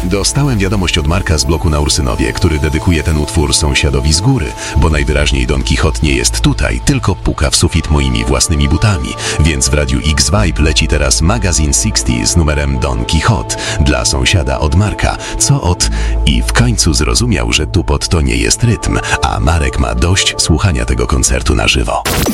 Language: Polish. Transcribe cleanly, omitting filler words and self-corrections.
Dostałem wiadomość od Marka z bloku na Ursynowie, który dedykuje ten utwór sąsiadowi z góry, bo najwyraźniej Don Quixote nie jest tutaj, tylko puka w sufit moimi własnymi butami. Więc w Radiu X-Vibe leci teraz magazyn 60 z numerem Don Quixote dla sąsiada od Marka, co od... I w końcu zrozumiał, że tupot to nie jest rytm, a Marek ma dość słuchania tego koncertu na żywo.